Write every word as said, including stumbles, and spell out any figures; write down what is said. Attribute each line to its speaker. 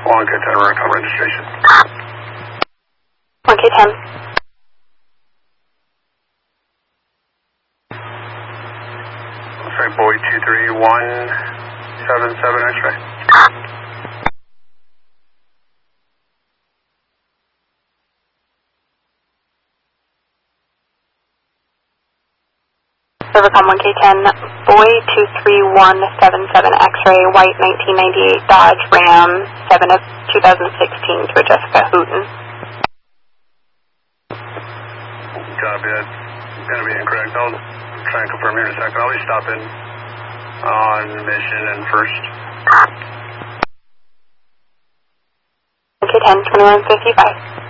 Speaker 1: one K ten, Recon registration.
Speaker 2: one K ten.
Speaker 1: Sorry, Boy two three one seven seven X-ray.
Speaker 2: Rivercom one K ten, Boy two three one seven seven X-ray, white nineteen ninety-eight Dodge Ram, seven of two thousand sixteen to a Jessica Hooten.
Speaker 1: Copy that. Gonna be incorrect. I'll try and confirm here in a second. I'll be stopping on Mission and First.
Speaker 2: one K ten, twenty-one fifty-five.